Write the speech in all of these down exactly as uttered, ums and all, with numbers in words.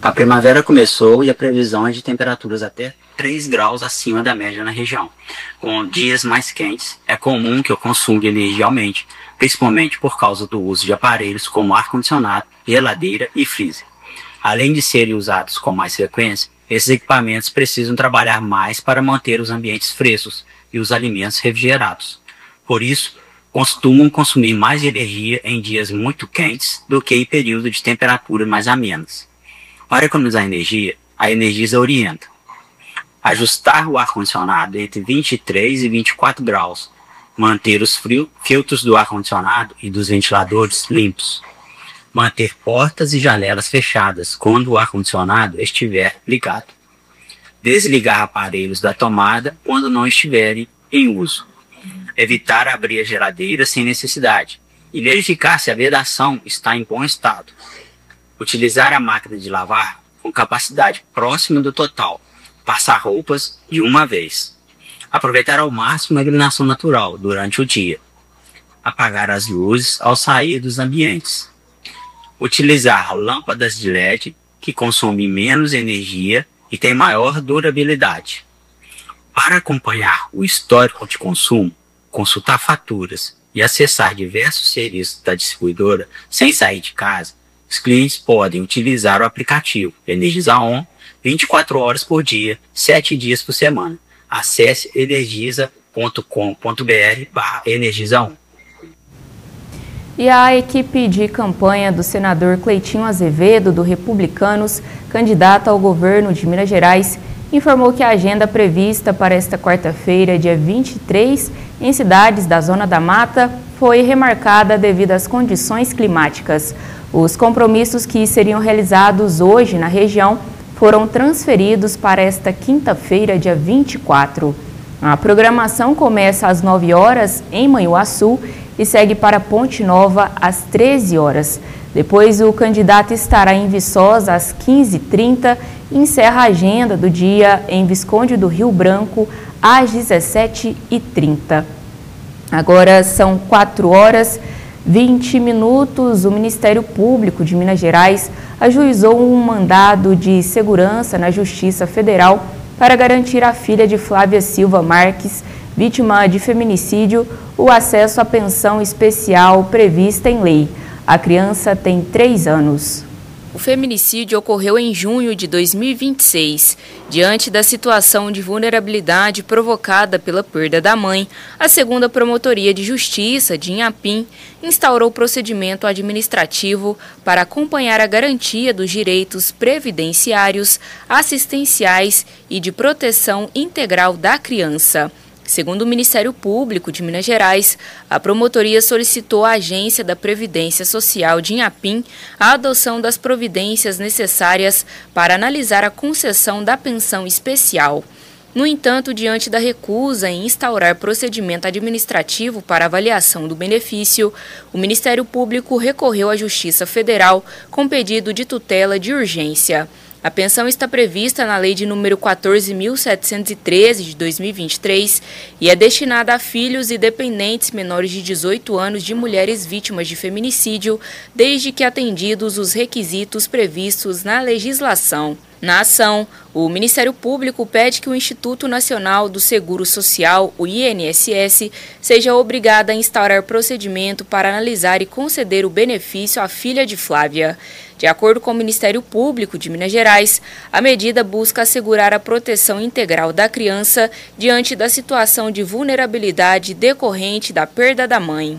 A primavera começou e a previsão é de temperaturas até três graus acima da média na região. Com dias mais quentes, é comum que o consumo de energia aumente, principalmente por causa do uso de aparelhos como ar-condicionado, geladeira e freezer. Além de serem usados com mais frequência, esses equipamentos precisam trabalhar mais para manter os ambientes frescos e os alimentos refrigerados. Por isso, costumam consumir mais energia em dias muito quentes do que em períodos de temperatura mais amenas. Para economizar energia, a Energisa orienta: ajustar o ar-condicionado entre vinte e três e vinte e quatro graus, manter os frio, filtros do ar-condicionado e dos ventiladores limpos, manter portas e janelas fechadas quando o ar-condicionado estiver ligado, desligar aparelhos da tomada quando não estiverem em uso, evitar abrir a geladeira sem necessidade e verificar se a vedação está em bom estado, utilizar a máquina de lavar com capacidade próxima do total, passar roupas de uma vez, aproveitar ao máximo a iluminação natural durante o dia, apagar as luzes ao sair dos ambientes, utilizar lâmpadas de L E D que consomem menos energia e têm maior durabilidade. Para acompanhar o histórico de consumo, consultar faturas e acessar diversos serviços da distribuidora sem sair de casa, os clientes podem utilizar o aplicativo Energisa On vinte e quatro horas por dia, sete dias por semana. Acesse energisa ponto com ponto br barra Energisa On. E a equipe de campanha do senador Cleitinho Azevedo, do Republicanos, candidato ao governo de Minas Gerais, informou que a agenda prevista para esta quarta-feira, dia vinte e três, em cidades da Zona da Mata, foi remarcada devido às condições climáticas. Os compromissos que seriam realizados hoje na região foram transferidos para esta quinta-feira, dia vinte e quatro. A programação começa às nove horas em Manhuaçu e segue para Ponte Nova às treze horas. Depois, o candidato estará em Viçosa às quinze e trinta e encerra a agenda do dia em Visconde do Rio Branco às dezessete e trinta. Agora são quatro horas e vinte minutos. O Ministério Público de Minas Gerais ajuizou um mandado de segurança na Justiça Federal para garantir à filha de Flávia Silva Marques, vítima de feminicídio, o acesso à pensão especial prevista em lei. A criança tem três anos. O feminicídio ocorreu em junho de dois mil e vinte e seis. Diante da situação de vulnerabilidade provocada pela perda da mãe, a segunda Promotoria de Justiça de Inhapim instaurou procedimento administrativo para acompanhar a garantia dos direitos previdenciários, assistenciais e de proteção integral da criança. Segundo o Ministério Público de Minas Gerais, a promotoria solicitou à Agência da Previdência Social de Inhapim a adoção das providências necessárias para analisar a concessão da pensão especial. No entanto, diante da recusa em instaurar procedimento administrativo para avaliação do benefício, o Ministério Público recorreu à Justiça Federal com pedido de tutela de urgência. A pensão está prevista na Lei de número quatorze mil setecentos e treze de dois mil e vinte e três e é destinada a filhos e dependentes menores de dezoito anos de mulheres vítimas de feminicídio, desde que atendidos os requisitos previstos na legislação. Na ação, o Ministério Público pede que o Instituto Nacional do Seguro Social, o I N S S, seja obrigado a instaurar procedimento para analisar e conceder o benefício à filha de Flávia. De acordo com o Ministério Público de Minas Gerais, a medida busca assegurar a proteção integral da criança diante da situação de vulnerabilidade decorrente da perda da mãe.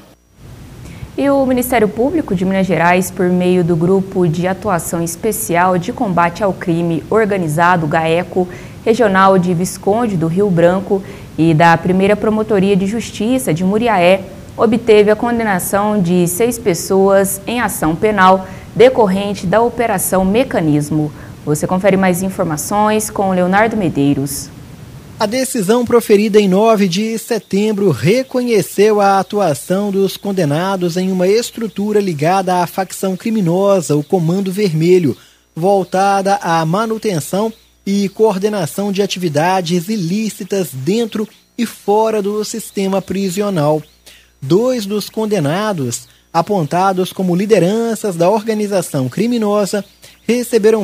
E o Ministério Público de Minas Gerais, por meio do Grupo de Atuação Especial de Combate ao Crime Organizado, GAECO, Regional de Visconde do Rio Branco e da Primeira Promotoria de Justiça de Muriaé, obteve a condenação de seis pessoas em ação penal decorrente da Operação Mecanismo. Você confere mais informações com Leonardo Medeiros. A decisão proferida em nove de setembro reconheceu a atuação dos condenados em uma estrutura ligada à facção criminosa, o Comando Vermelho, voltada à manutenção e coordenação de atividades ilícitas dentro e fora do sistema prisional. Dois dos condenados, apontados como lideranças da organização criminosa, receberam